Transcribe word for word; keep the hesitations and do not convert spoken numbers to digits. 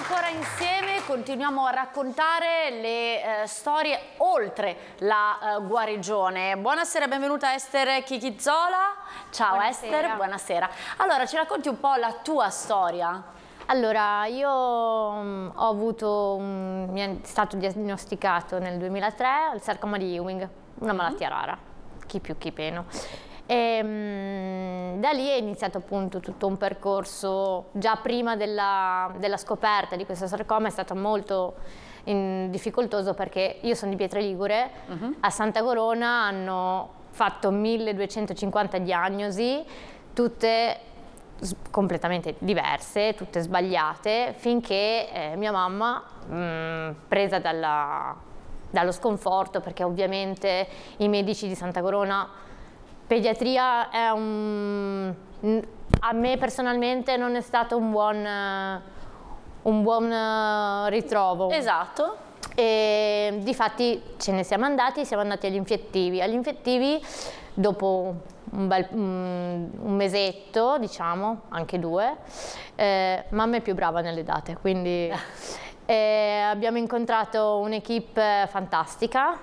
ancora insieme, continuiamo a raccontare le eh, storie oltre la eh, guarigione. Buonasera, benvenuta Ester Chichizzola. Ciao Buonasera. Ester, buonasera. Allora, ci racconti un po' la tua storia? Allora, io um, ho avuto, um, mi è stato diagnosticato nel duemilatré il sarcoma di Ewing, una malattia rara, chi più chi meno. E, um, da lì è iniziato appunto tutto un percorso. Già prima della, della scoperta di questo sarcoma è stato molto in, difficoltoso, perché io sono di Pietraligure, uh-huh. A Santa Corona hanno fatto milleduecentocinquanta diagnosi, tutte completamente diverse, tutte sbagliate, finché eh, mia mamma, mh, presa dalla, dallo sconforto, perché ovviamente i medici di Santa Corona, pediatria è un, a me personalmente non è stato un buon, un buon ritrovo. Esatto. E difatti ce ne siamo andati, siamo andati agli infettivi. Agli infettivi, dopo un, bel, un, un mesetto, diciamo, anche due, eh, mamma è più brava nelle date, quindi eh, abbiamo incontrato un'equipe fantastica,